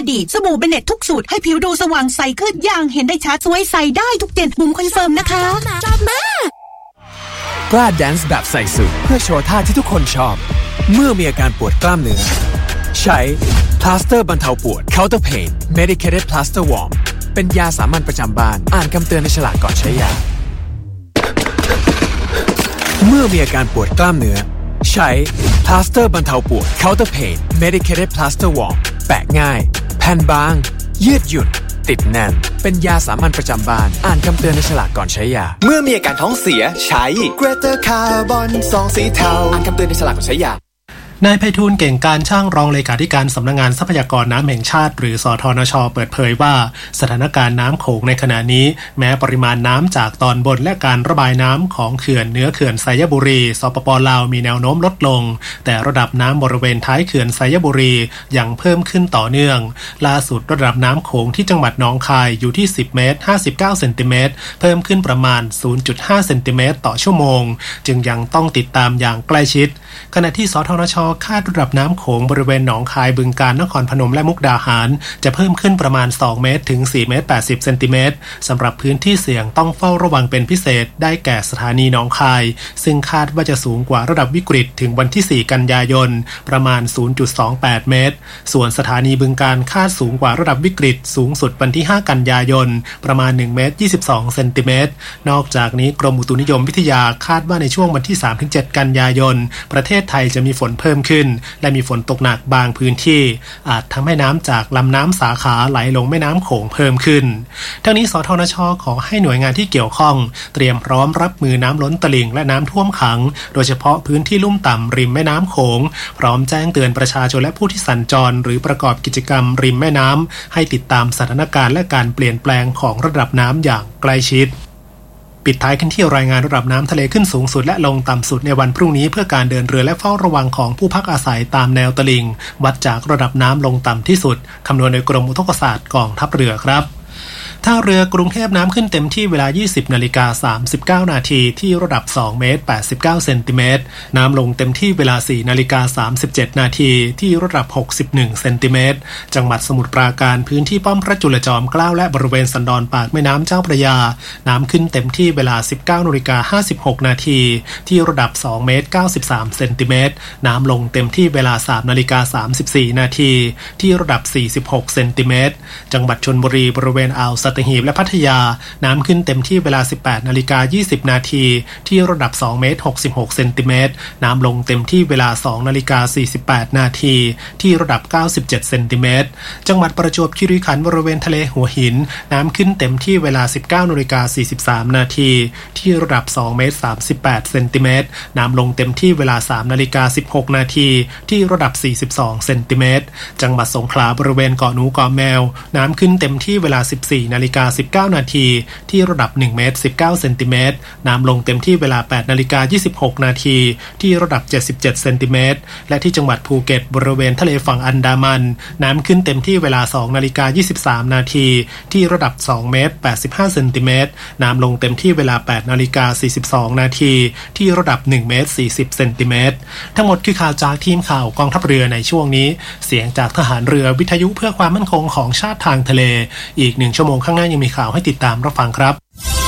ดีสบู่เบเน็ตทุกสูตรให้ผิวดูสว่างใสขึ้นอย่างเห็นได้ชัดสวยใสได้ทุกเดือนบุ๋มคอนเฟิร์มนะคะชอบมากกล้าแดนซ์แบบใส่สุดเพื่อโชว์ท่าที่ทุกคนชอบเมื่อมีอาการปวดกล้ามเนื้อใช้พลาสเตอร์บรรเทาปวด Counter Pain Medicated Plaster Warm เป็นยาสามัญประจำบ้านอ่านคำเตือนในฉลากก่อนใช้ยาเมื่อมีอาการปวดกล้ามเนื้อใช้พลาสเตอร์บรรเทาปวด Counter Pain Medicated Plaster Warm แปะง่ายแผ่นบางยืดหยุ่นติดแน่นเป็นยาสามัญประจำบ้านอ่านคำเตือนในฉลากก่อนใช้ยาเมื่อมีอาการท้องเสียใช้ Greater Carbon ซองสีเทาอ่านคำเตือนในฉลากก่อนใช้ยานายไพฑูรย์เก่งการช่างรองเลขาธิการสำนักงานทรัพยากรน้ำแห่งชาติหรือสทนช.เปิดเผยว่าสถานการณ์น้ำโขงในขณะนี้แม้ปริมาณน้ำจากตอนบนและการระบายน้ำของเขื่อนเหนือเขื่อนไซยบุรีสปป.ลาวมีแนวโน้มลดลงแต่ระดับน้ำบริเวณท้ายเขื่อนไซยบุรียังเพิ่มขึ้นต่อเนื่องล่าสุดระดับน้ำโขงที่จังหวัดหนองคายอยู่ที่10 เมตร 59 เซนติเมตรเพิ่มขึ้นประมาณ 0.5 เซนติเมตรต่อชั่วโมงจึงยังต้องติดตามอย่างใกล้ชิดขณะที่สทนช.คาดระดับน้ำโขงบริเวณหนองคายบึงกาฬนครพนมและมุกดาหารจะเพิ่มขึ้นประมาณ2เมตรถึง4เมตร80เซนติเมตรสำหรับพื้นที่เสี่ยงต้องเฝ้าระวังเป็นพิเศษได้แก่สถานีหนองคายซึ่งคาดว่าจะสูงกว่าระดับวิกฤตถึงวันที่4กันยายนประมาณ 0.28 เมตรส่วนสถานีบึงกาฬคาดสูงกว่าระดับวิกฤตสูงสุดวันที่5กันยายนประมาณ1เมตร22เซนติเมตรนอกจากนี้กรมอุตุนิยมวิทยาคาดว่าในช่วงวันที่ 3-7 กันยายนประเทศไทยจะมีฝนเพิ่มขึ้นและมีฝนตกหนักบางพื้นที่อาจทำให้น้ำจากลำน้ำสาขาไหลลงแม่น้ำโขงเพิ่มขึ้นทั้งนี้สทนช.ขอให้หน่วยงานที่เกี่ยวข้องเตรียมพร้อมรับมือน้ำล้นตลิ่งและน้ำท่วมขังโดยเฉพาะพื้นที่ลุ่มต่ำริมแม่น้ำโขงพร้อมแจ้งเตือนประชาชนและผู้ที่สัญจรหรือประกอบกิจกรรมริมแม่น้ำให้ติดตามสถานการณ์และการเปลี่ยนแปลงของระดับน้ำอย่างใกล้ชิดปิดท้ายกันที่รายงานระดับน้ำทะเลขึ้นสูงสุดและลงต่ำสุดในวันพรุ่งนี้เพื่อการเดินเรือและเฝ้าระวังของผู้พักอาศัยตามแนวตลิ่งวัดจากระดับน้ำลงต่ำที่สุดคำนวณโดยกรมอุทกศาสตร์กองทัพเรือครับท่าเรือกรุงเทพน้ำขึ้นเต็มที่เวลา 20:39 นาทีที่ระดับ2เมตร89เซนติเมตรน้ำลงเต็มที่เวลา 4:37 นาทีที่ระดับ61เซนติเมตรจังหวัดสมุทรปราการพื้นที่ป้อมพระจุลจอมเกล้าและบริเวณสันดอนปากแม่น้ำเจ้าพระยาน้ำขึ้นเต็มที่เวลา 19:56 นาทีที่ระดับ2เมตร93เซนติเมตรน้ำลงเต็มที่เวลา 3:34 นาทีที่ระดับ46เซนติเมตรจังหวัดชลบุรีบริเวณอ่าวสัตหีบและพัทยาน้ำขึ้นเต็มที่เวลา 18:20 นาทีที่ระดับ2เมตร66เซนติเมตรน้ำลงเต็มที่เวลา 2:48 นาทีที่ระดับ97เซนติเมตรจังหวัดประจวบคีรีขันธ์บริเวณทะเลหัวหินน้ำขึ้นเต็มที่เวลา 19:43 นาทีที่ระดับ2เมตร38เซนติเมตรน้ำลงเต็มที่เวลา 3:16 นาทีที่ระดับ42เซนติเมตรจังหวัดสงขลาบริเวณเกาะหนูเกาะแมวน้ำขึ้นเต็มที่เวลา 14:19 นาทีที่ระดับ1เมตร19เซนติเมตรน้ำลงเต็มที่เวลา 8:26 นาทีที่ระดับ77เซนติเมตรและที่จังหวัดภูเก็ตบริเวณทะเลฝั่งอันดามันน้ำขึ้นเต็มที่เวลา 2:23 นาทีที่ระดับ2เมตร85เซนติเมตรน้ำลงเต็มที่เวลา 8:42 นาทีที่ระดับ1เมตร40เซนติเมตรทั้งหมดคือข่าวจากทีมข่าวกองทัพเรือในช่วงนี้เสียงจากทหารเรือวิทยุเพื่อความมั่นคงของชาติทางทะเลอีก1 ชั่วโมงข้างหน้ายังมีข่าวให้ติดตามรับฟังครับ